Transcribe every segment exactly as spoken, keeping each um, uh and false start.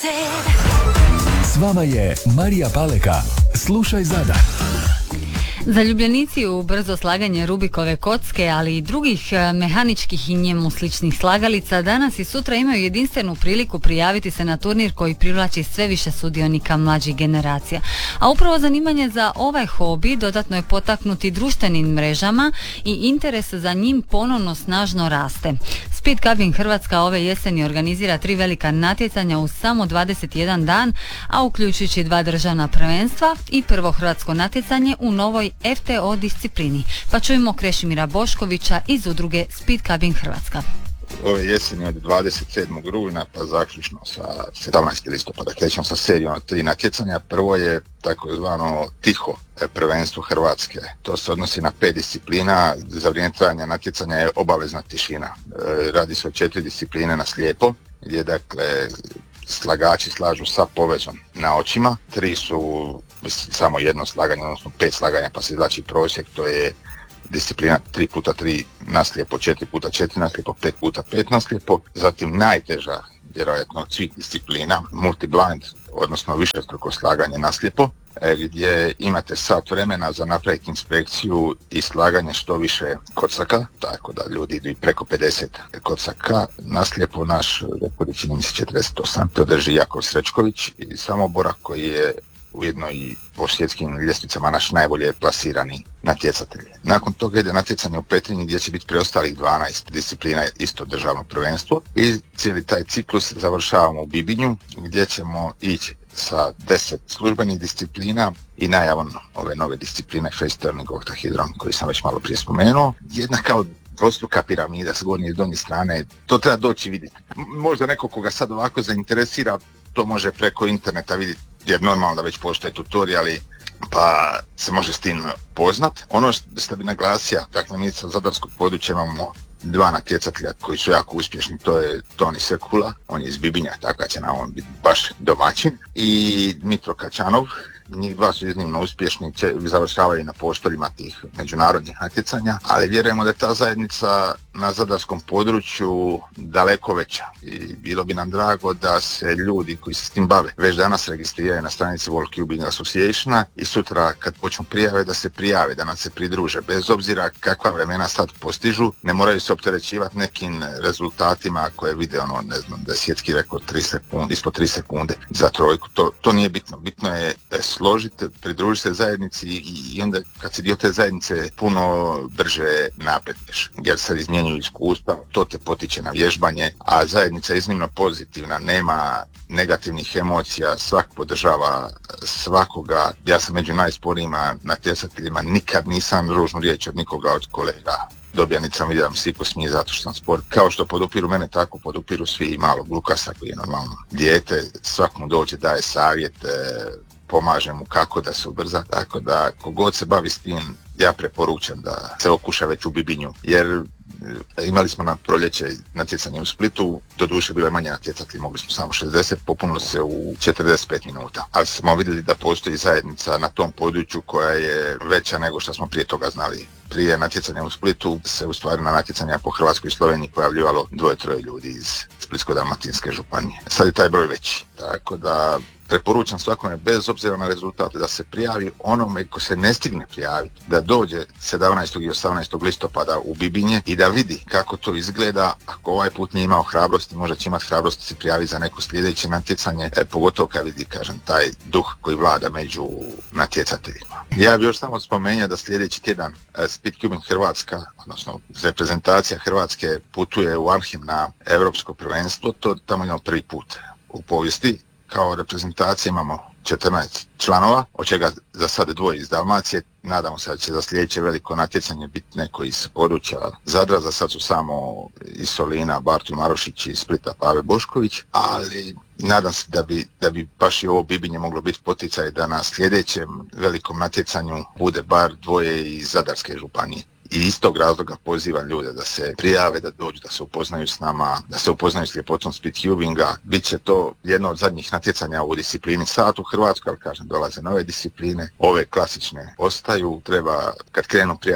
S vama je Marija Paleka. Slušaj Zadar. Zaljubljenici u brzo slaganje Rubikove kocke, ali i drugih mehaničkih i njemu sličnih slagalica danas i sutra imaju jedinstvenu priliku prijaviti se na turnir koji privlači sve više sudionika mlađih generacija. A upravo zanimanje za ovaj hobi dodatno je potaknuti društvenim mrežama i interes za njim ponovno snažno raste. Speed Cabin Hrvatska ove jeseni organizira tri velika natjecanja u samo dvadeset jedan dan, a uključujući dva državna prvenstva i prvo hrvatsko natjecanje u novoj F T O disciplini. Pa čujemo Krešimira Boškovića iz udruge Speed Cabin Hrvatska. Ove jeseni od dvadeset sedmog rujna pa zaključno sa sedamnaestog listopada krećemo sa serijom od tri natjecanja. Prvo je takozvano tiho prvenstvo Hrvatske. To se odnosi na pet disciplina. Za vrijeme trajanja natjecanja je obavezna tišina. E, radi se o četiri discipline na slijepo, gdje dakle slagači slažu sa povezom na očima. Tri su samo jedno slaganje, odnosno pet slaganja, pa se izvlači prosjek. To je disciplina tri puta tri naslijepo, četiri puta četiri naslijepo, pet puta pet naslijepo. Zatim najteža, vjerojatno od svih disciplina, multi-blind, odnosno višestruko slaganje naslijepo, gdje imate sat vremena za napraviti inspekciju i slaganje što više kocaka, tako da ljudi idu i preko pedeset kocaka naslijepo. Naš rekord čini mi se četrdeset osam, to drži Jakov Srećković iz Samobora, koji je ujedno i po svjetskim ljestvicama naš najbolje plasirani natjecatelj. Nakon toga ide natjecanje u Petrinji, gdje će biti preostalih dvanaest disciplina, isto državno prvenstvo, i cijeli taj ciklus završavamo u Bibinju, gdje ćemo ići sa deset službenih disciplina i najavom ove nove discipline face turning oktahedron, koji sam već malo prije spomenuo. Jedna kao dvostruka piramida s gornje i donje strane, to treba doći vidjeti. Možda neko koga sad ovako zainteresira, to može preko interneta vidjeti, jer normalno da već postoje tutoriali, pa se može s tim poznat. Ono što bi naglasio, dakle mi sa zadarskog područja imamo dva natjecatelja koji su jako uspješni, to je Toni Sekula, on je iz Bibinja, tako da će nam on biti baš domaćin, i Mitro Kačanov. Njih dva su iznimno uspješni, će završavaju na poštorima tih međunarodnih natjecanja, ali vjerujemo da je ta zajednica na zadarskom području daleko veća i bilo bi nam drago da se ljudi koji se s tim bave već danas registriraju na stranici World Cubing Associationa i sutra kad počnu prijave da se prijave, da nam se pridruže, bez obzira kakva vremena sad postižu. Ne moraju se opterećivati nekim rezultatima koje vide ono, ne znam, da je svjetski rekord tri sekunde, ispod tri sekunde za trojku, to, to nije bitno. Bitno je složiti, pridružiti se zajednici i, i onda kad si dio te zajednice puno brže napreduješ, jer sad izmjenjuju iskustva, to te potiče na vježbanje, a zajednica je iznimno pozitivna, nema negativnih emocija, svak podržava svakoga. Ja sam među najsporijima natjecateljima, nikad nisam ružnu riječ od nikoga od kolega dobija, niti sam vidio da mi se iko smije zato što sam spor. Kao što podupiru mene, tako podupiru svi i malog Lukasa koji je normalno dijete, svak mu dođe, daje savjet, pomaže mu kako da se ubrza, tako da kogod se bavi s tim, ja preporučam da se okuša već u Bibinju, jer imali smo na proljeće natjecanje u Splitu, doduše bilo je manje natjecatelji, mogli smo samo šezdeset, popunilo se u četrdeset pet minuta, ali smo vidjeli da postoji zajednica na tom području koja je veća nego što smo prije toga znali. Prije natjecanja u Splitu se u stvari na natjecanja po Hrvatskoj i Sloveniji pojavljivalo dvoje, troje ljudi iz Splitsko-dalmatinske županije. Sad je taj broj veći, tako da preporučam svakome bez obzira na rezultate da se prijavi, onome ko se ne stigne prijaviti, da dođe sedamnaestog i osamnaestog listopada u Bibinje i da vidi kako to izgleda. Ako ovaj put nije imao hrabrosti, možda će imati hrabrosti se prijavi za neko sljedeće natjecanje, e, pogotovo kad vidi, kažem, taj duh koji vlada među natjecateljima. Ja bih još samo spomenuo da sljedeći tjedan Speed Cabin Hrvatska, odnosno reprezentacija Hrvatske putuje u Arnhem na europsko prvenstvo, to tamo imamo prvi put u povijesti. Kao reprezentacija imamo četrnaest članova, od čega za sad dvoje iz Dalmacije. Nadamo se da će za sljedeće veliko natjecanje biti neko iz područja Zadra. Za sad su samo iz Solina Bartul Marošić i Splita Pave Bošković, ali nadam se da bi, da bi baš i ovo Bibinje moglo biti poticaj da na sljedećem velikom natjecanju bude bar dvoje iz Zadarske županije. I iz tog razloga pozivam ljude da se prijave, da dođu, da se upoznaju s nama, da se upoznaju s ljepotom speed cubinga. Biće to jedno od zadnjih natjecanja u disciplini sat u Hrvatskoj, ali kažem, dolaze nove discipline, ove klasične ostaju. Treba, kad krenu prijave,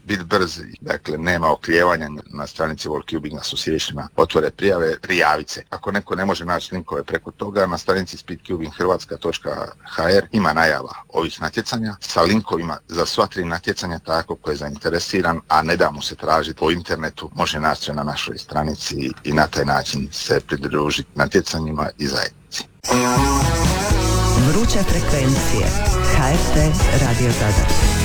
biti brzi, dakle nema oklijevanja na stranici World Cubing na susječima, otvore prijave, prijavit se. Ako neko ne može naći linkove preko toga, na stranici speedcubing hrvatska točka ha er ima najava ovih natjecanja sa linkovima za sva tri natjecanja, tako ko je zainteresiran, a ne da mu se tražiti po internetu, može naći na našoj stranici i na taj način se pridružiti natjecanjima i zajednici. Vruće frekvencije. ha er te Radio Zadar.